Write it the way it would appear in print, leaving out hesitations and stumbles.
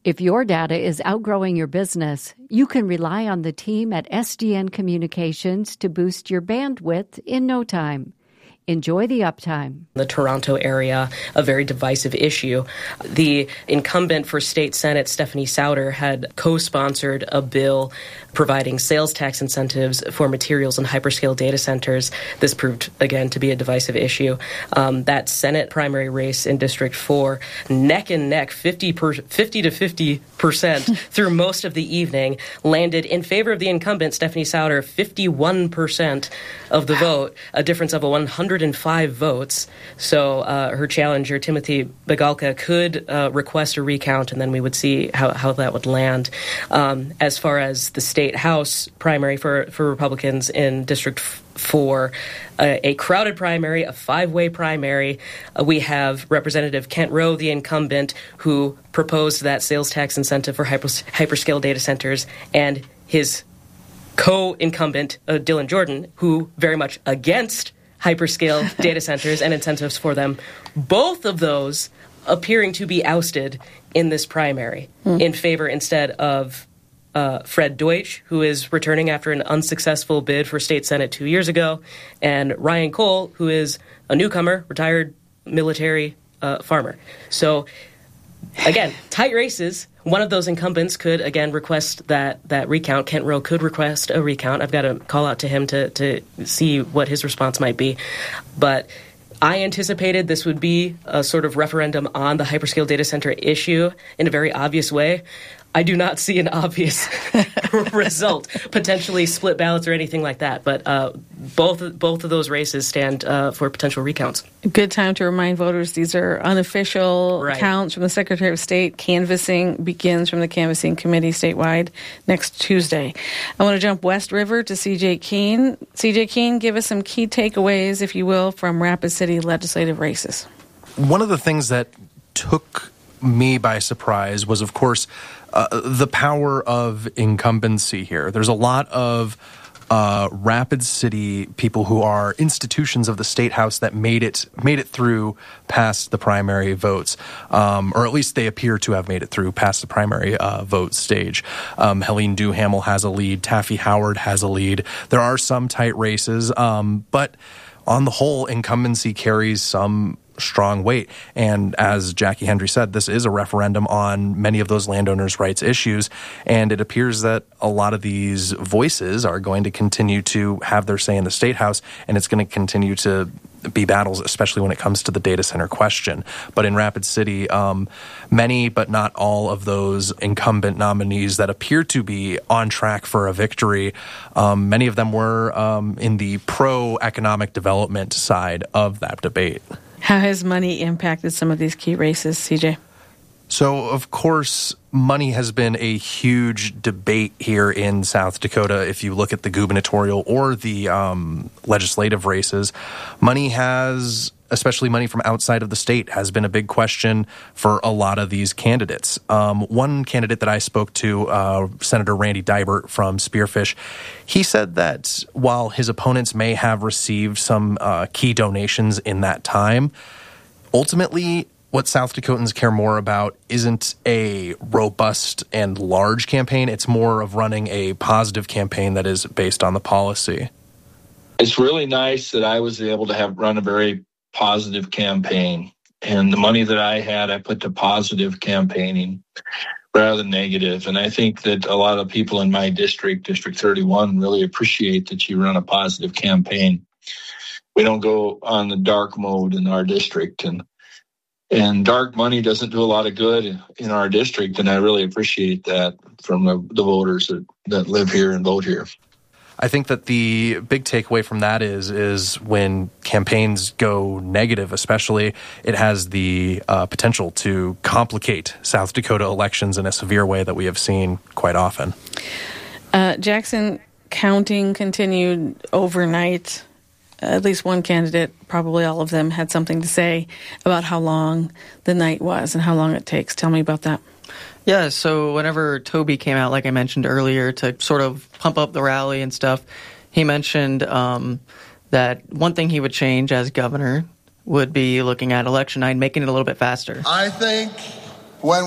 If your data is outgrowing your business, you can rely on the team at SDN Communications to boost your bandwidth in no time. Enjoy the uptime. The Toronto area, a very divisive issue. The incumbent for state Senate, Stephanie Sauter, had co-sponsored a bill providing sales tax incentives for materials in hyperscale data centers. This proved, again, to be a divisive issue. That Senate primary race in District 4, neck and neck, 50 to 50% through most of the evening, landed in favor of the incumbent, Stephanie Sauter, 51% of the vote, a difference of 105 votes. So her challenger, Timothy Begalka, could request a recount, and then we would see how that would land. As far as the state House primary for Republicans in District 4, a crowded primary, a five-way primary. We have Representative Kent Rowe, the incumbent, who proposed that sales tax incentive for hyperscale data centers, and his co-incumbent, Dylan Jordan, who very much against hyperscale data centers and incentives for them. Both of those appearing to be ousted in this primary in favor instead of Fred Deutsch, who is returning after an unsuccessful bid for state Senate 2 years ago, and Ryan Cole, who is a newcomer, retired military farmer. So, again, tight races. One of those incumbents could, again, request that recount. Kent Rowe could request a recount. I've got to call out to him to see what his response might be. But I anticipated this would be a sort of referendum on the hyperscale data center issue in a very obvious way. I do not see an obvious result, potentially split ballots or anything like that. But both of those races stand for potential recounts. Good time to remind voters these are unofficial counts from the Secretary of State. Canvassing begins from the Canvassing Committee statewide next Tuesday. I want to jump West River to C.J. Keene. C.J. Keene, give us some key takeaways, if you will, from Rapid City legislative races. One of the things that took me by surprise was, of course, the power of incumbency here. There's a lot of Rapid City people who are institutions of the State House that made it through past the primary votes, or at least they appear to have made it through past the primary vote stage. Helene Duhamel has a lead. Taffy Howard has a lead. There are some tight races, but on the whole, incumbency carries some strong weight. And as Jackie Hendry said, this is a referendum on many of those landowners' rights issues. And it appears that a lot of these voices are going to continue to have their say in the State House, and it's going to continue to be battles, especially when it comes to the data center question. But in Rapid City, many but not all of those incumbent nominees that appear to be on track for a victory, many of them were in the pro-economic development side of that debate. How has money impacted some of these key races, CJ? So, of course, money has been a huge debate here in South Dakota. If you look at the gubernatorial or the legislative races, money has, especially money from outside of the state, has been a big question for a lot of these candidates. One candidate that I spoke to, Senator Randy Dybert from Spearfish, he said that while his opponents may have received some key donations in that time, ultimately what South Dakotans care more about isn't a robust and large campaign. It's more of running a positive campaign that is based on the policy. It's really nice that I was able to run a very positive campaign. And the money that I had, I put to positive campaigning rather than negative. And I think that a lot of people in my district, District 31, really appreciate that you run a positive campaign. We don't go on the dark mode in our district. And dark money doesn't do a lot of good in our district, and I really appreciate that from the voters that live here and vote here. I think that the big takeaway from that is when campaigns go negative, especially, it has the potential to complicate South Dakota elections in a severe way that we have seen quite often. Jackson, counting continued overnight. At least one candidate, probably all of them, had something to say about how long the night was and how long it takes. Tell me about that. Yeah, so whenever Toby came out, like I mentioned earlier, to sort of pump up the rally and stuff, he mentioned that one thing he would change as governor would be looking at election night, making it a little bit faster. I think